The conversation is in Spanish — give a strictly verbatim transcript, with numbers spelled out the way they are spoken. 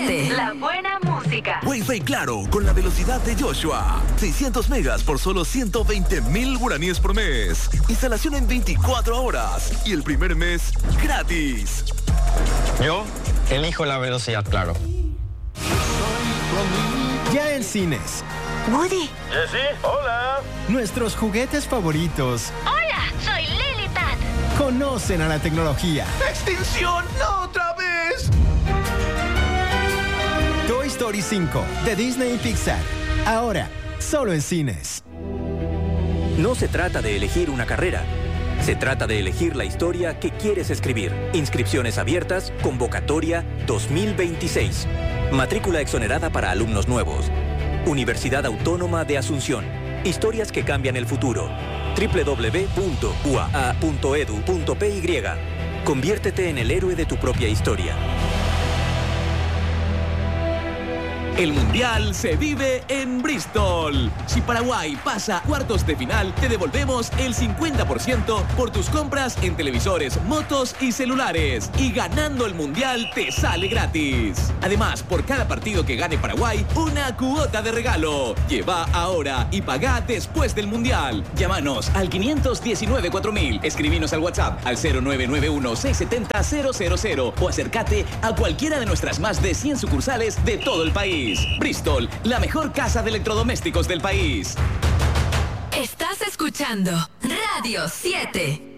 siete. La buena música. Wi-Fi Claro, con la velocidad de Joshua. seiscientos megas por solo ciento veinte mil guaraníes por mes. Instalación en veinticuatro horas. Y el primer mes gratis. Yo elijo la velocidad Claro. Ya en cines. Woody. Jessy, hola. Nuestros juguetes favoritos. Hola, soy Lily Pad. Conocen a la tecnología. ¡Extinción! ¡No otra vez! Toy Story cinco, de Disney y Pixar. Ahora, solo en cines. No se trata de elegir una carrera. Se trata de elegir la historia que quieres escribir. Inscripciones abiertas, convocatoria dos mil veintiséis. Matrícula exonerada para alumnos nuevos. Universidad Autónoma de Asunción. Historias que cambian el futuro. doble u doble u doble u punto u a a punto e d u punto p y. Conviértete en el héroe de tu propia historia. El Mundial se vive en Bristol. Si Paraguay pasa a cuartos de final, te devolvemos el cincuenta por ciento por tus compras en televisores, motos y celulares. Y ganando el Mundial te sale gratis. Además, por cada partido que gane Paraguay, una cuota de regalo. Lleva ahora y paga después del Mundial. Llámanos al quinientos diecinueve cuatro mil. Escribinos al WhatsApp al cero nueve nueve uno seis siete cero cero cero cero o acércate a cualquiera de nuestras más de cien sucursales de todo el país. Bristol, la mejor casa de electrodomésticos del país. Estás escuchando Radio siete.